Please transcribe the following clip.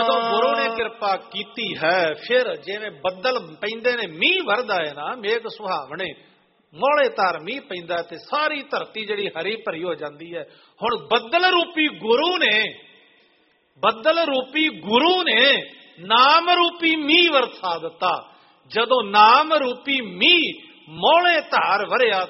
ਜਦੋਂ ਗੁਰੂ ਨੇ ਕਿਰਪਾ ਕੀਤੀ ਹੈ ਫਿਰ ਜਿਵੇਂ ਬੱਦਲ ਪੈਂਦੇ ਨੇ, ਮੀਂਹ ਵਰਦਾ ਹੈ ਨਾ, ਮੇਘ ਸੁਹਾਵਣੇ ਮੋਲੇ ਧਾਰ ਮੀਂਹ ਪੈਂਦਾ ਤੇ ਸਾਰੀ ਧਰਤੀ ਜਿਹੜੀ ਹਰੀ ਭਰੀ ਹੋ ਜਾਂਦੀ ਹੈ। ਹੁਣ ਬੱਦਲ ਰੂਪੀ ਗੁਰੂ ਨੇ ਨਾਮ ਰੂਪੀ ਮੀਂਹ ਵਰਸਾ ਦਿੱਤਾ। ਜਦੋਂ ਨਾਮ ਰੂਪੀ ਮੀਂਹ ਮੋਲੇ ਧਾਰ ਵਰਿਆ